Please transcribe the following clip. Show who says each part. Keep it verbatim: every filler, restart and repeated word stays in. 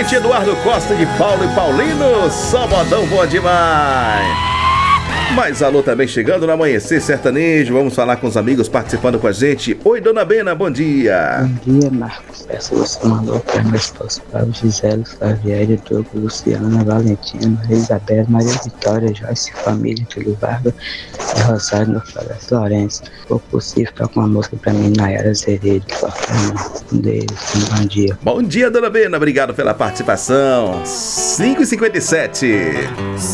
Speaker 1: gente, Eduardo Costa de Paulo e Paulino. Sabadão bom demais. Mais alô também chegando no Amanhecer Sertanejo. Vamos falar com os amigos participando com a gente. Oi, Dona Bena, bom dia.
Speaker 2: Bom dia, Marcos. Essa você mandou para minha esposa, Paulo, Gisele, Flavieri, Diogo, Luciana, Valentina, Isabel, Maria Vitória, Joyce, família, Túlio Vargas e Rosário no Floresta Lourenço. Se for possível, toca uma música para mim, Nayara Zeredo, de Fortaleza. Um deles, um bom dia.
Speaker 1: Bom dia, Dona Bena. Obrigado pela participação. cinco e cinquenta e sete.